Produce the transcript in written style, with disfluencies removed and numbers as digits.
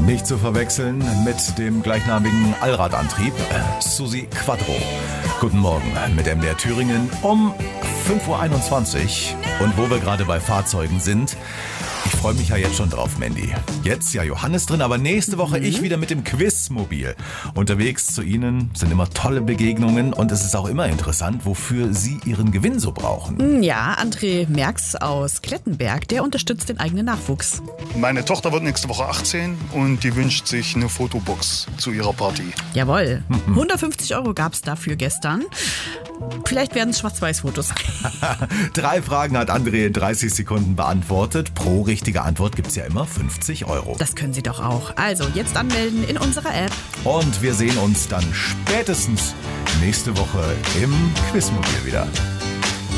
Nicht zu verwechseln mit dem gleichnamigen Allradantrieb Susi Quattro. Guten Morgen mit MDR Thüringen um 5:21 Uhr. Und wo wir gerade bei Fahrzeugen sind, ich freue mich ja jetzt schon drauf, Mandy. Jetzt ja Johannes drin, aber nächste Woche ich wieder mit dem Quizmobil. Unterwegs zu Ihnen sind immer tolle Begegnungen und es ist auch immer interessant, wofür Sie Ihren Gewinn so brauchen. Ja, André Merx aus Klettenberg, der unterstützt den eigenen Nachwuchs. Meine Tochter wird nächste Woche 18 und die wünscht sich eine Fotobox zu ihrer Party. Jawohl, 150 € gab es dafür gestern. Vielleicht werden es Schwarz-Weiß-Fotos. 3 Fragen hat André in 30 Sekunden beantwortet. Pro richtige Antwort gibt es ja immer 50 €. Das können Sie doch auch. Also jetzt anmelden in unserer App. Und wir sehen uns dann spätestens nächste Woche im Quizmobil wieder.